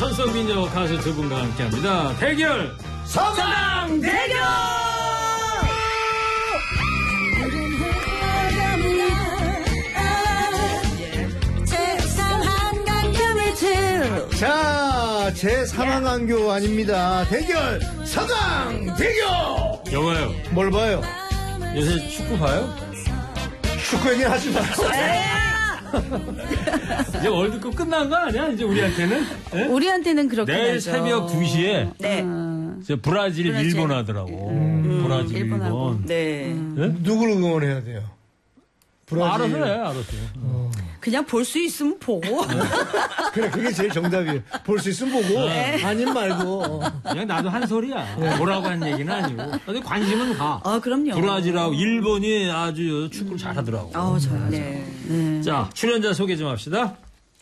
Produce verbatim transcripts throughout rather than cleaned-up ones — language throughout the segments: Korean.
손석민요 가수 두 분과 함께합니다. 대결 서강 대결. 자, 제삼항안교 아닙니다. 대결 서강 대결. 여봐요. 뭘 봐요? 요새 축구 봐요? 축구 얘기는 하지 마요. 이제 월드컵 끝난 거 아니야? 이제 우리한테는? 네? 우리한테는 그렇게 내일 하죠. 새벽 두 시에 네. 이제 브라질, 브라질. 일본 하더라고. 음. 브라질, 일본하고. 일본. 네. 음. 네? 누구를 응원해야 돼요? 브라질. 알아서 해, 알아서. 어. 그냥 볼 수 있으면 보고. 그래, 그게 제일 정답이에요. 볼 수 있으면 보고, 네. 아님 말고. 그냥 나도 한 소리야. 뭐라고 한 얘기는 아니고. 근데 관심은 가. 아, 그럼요. 브라질하고 일본이 아주 축구를 잘하더라고. 아, 저요. 네. 네. 자, 출연자 소개 좀 합시다.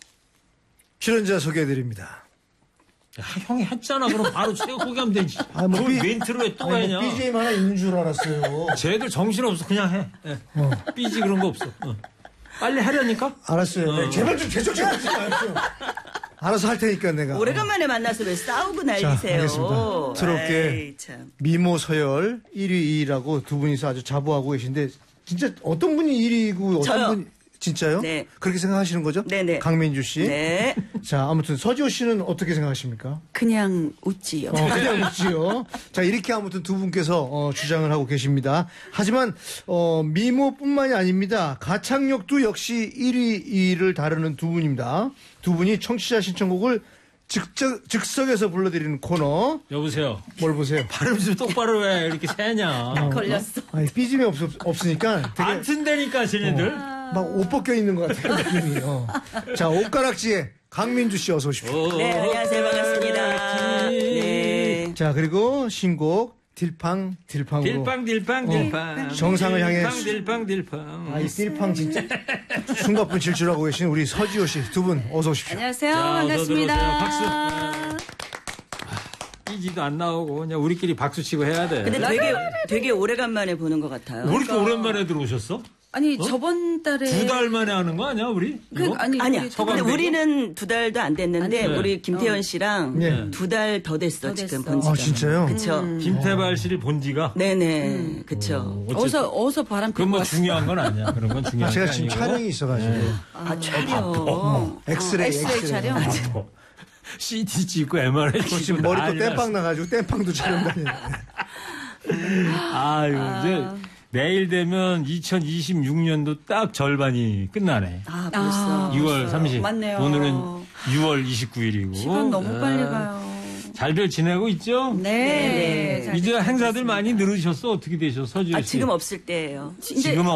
출연자 소개해드립니다. 야, 형이 했잖아. 그럼 바로 소개하면 되지. 아, 뭐 그 비- 멘트를 왜 또 아니, 하냐. 뭐 비지엠 하나 있는 줄 알았어요. 쟤들 정신없어. 그냥 해. 예. 어. 삐지 그런 거 없어. 어. 빨리 하려니까? 알았어요. 네, 제발 좀 계속 좀 하지 마요. 좀. 알아서 할 테니까 내가. 오래간만에 만나서 왜 싸우고 자, 난리세요? 알겠습니다. 트롯계 아이, 참. 미모 서열 일 위, 이 위라고 두 분이서 아주 자부하고 계신데 진짜 어떤 분이 일 위고 어떤 저요. 분이 진짜요? 네. 그렇게 생각하시는 거죠? 네네. 강민주 씨. 네. 자, 아무튼 서지호 씨는 어떻게 생각하십니까? 그냥 웃지요. 어, 그냥 웃지요. 자, 이렇게 아무튼 두 분께서 어, 주장을 하고 계십니다. 하지만 어, 미모뿐만이 아닙니다. 가창력도 역시 일 위, 이 위를 다루는 두 분입니다. 두 분이 청취자 신청곡을 즉적, 즉석에서 불러드리는 코너. 여보세요. 뭘 보세요? 발음 좀 똑바로 왜 이렇게 세냐. 걸렸어. 아니, 삐짐이 없, 없으니까 되게 안 튼다니까, 쟤네들. 막 옷 벗겨 있는 것 같아요, 느낌이. 어. 자, 옷가락지에 강민주 씨 어서 오십시오. 네, 안녕하세요. 반갑습니다. 네. 자, 그리고 신곡 딜팡 딜팡으로. 딜빵, 딜빵, 딜빵. 정상을 향해 딜빵, 수- 딜빵, 딜빵. 아, 이 딜팡 진짜 숨가쁜 질주하고 계신 우리 서지호 씨 두 분 어서 오십시오. 안녕하세요. 자, 반갑습니다. 어서 들어오세요. 삐지도 안 나오고 그냥 우리끼리 박수 치고 해야 돼. 근데 되게, 되게 오래간만에 보는 것 같아요. 왜 이렇게 오랜만에 들어오셨어? 아니, 저번 달에. 두 달 만에 하는 거 아니야, 우리? 그, 이거? 아니, 아니야. 우리 근데 서강대고? 우리는 두 달도 안 됐는데, 아니, 우리 김태현 씨랑 네. 두 달 더 됐어, 더 지금 됐어. 본 지가. 아, 진짜요? 그쵸. 김태발 씨를 본 지가? 네네. 그쵸. 어쨌든. 어서, 어서 바람 그건 피고 뭐 왔어. 중요한 건 아니야. 그런 건 중요한 아, 제가 게 지금 아니고. 촬영이 있어가지고. 아, 촬영. 엑스레이, 엑스레이 엑스레이. 촬영? 아, 씨티 찍고 엠알아이 찍고 지금 머리 또 난리 땜빵 났어. 나가지고 땜빵도 촬영 다니네. 아유, 이제 내일 되면 이천이십육 년도 딱 절반이 끝나네. 아, 벌써. 유월 삼십. 맞네요. 오늘은 유월 이십구 일이고. 시간 너무 빨리 가요. 잘들 지내고 있죠? 네. 네, 네. 잘 이제 행사들 많이 늘으셨어? 어떻게 되셨어? 서지호 아, 씨? 지금 없을 때예요. 이제 지금